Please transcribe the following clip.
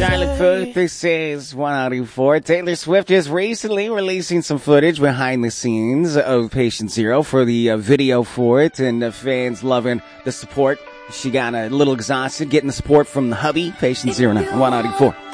Charlotte Booth, this is 104. Taylor Swift is recently releasing some footage behind the scenes of Patient Zero for the video for it, and fans loving the support. She got a little exhausted getting the support from the hubby. Patient Zero now, 104.